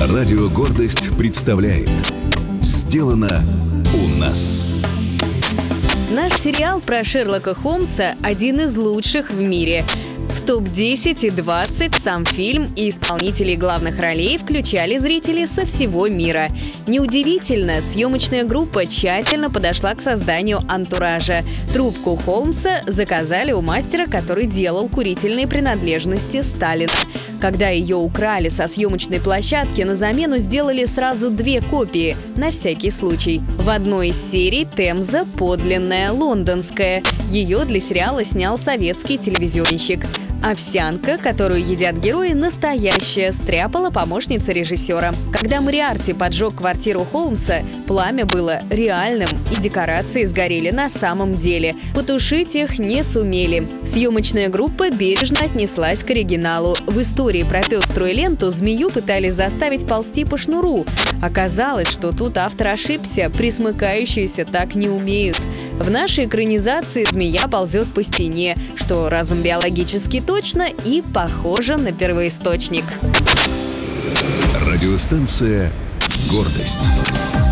Радио «Гордость» представляет «Сделано у нас». Наш сериал про Шерлока Холмса один из лучших в мире. В топ-10 и 20 сам фильм и исполнителей главных ролей включали зрители со всего мира. Неудивительно, съемочная группа тщательно подошла к созданию антуража. Трубку Холмса заказали у мастера, который делал курительные принадлежности Сталина. Когда ее украли со съемочной площадки, на замену сделали сразу 2 копии, на всякий случай. В одной из серий Темза подлинная, лондонская. Ее для сериала снял советский телевизионщик. Овсянка, которую едят герои, настоящая, стряпала помощница режиссера. Когда Мориарти поджег квартиру Холмса, пламя было реальным, и декорации сгорели на самом деле. Потушить их не сумели. Съемочная группа бережно отнеслась к оригиналу. В истории про пеструю ленту змею пытались заставить ползти по шнуру. Оказалось, что тут автор ошибся, присмыкающиеся так не умеют. В нашей экранизации змея ползет по стене, что разом биологически точно и похоже на первоисточник. Радиостанция «Гордость».